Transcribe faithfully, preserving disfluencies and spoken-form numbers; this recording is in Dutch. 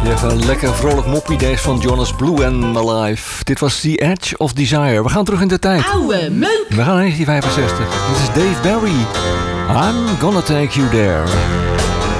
Even een lekker vrolijk moppie deze van Jonas Blue en Alive. Dit was The Edge of Desire. We gaan terug in de tijd. Oude meuk. We gaan naar negentien vijfenzestig. Dit is Dave Barry. I'm gonna take you there.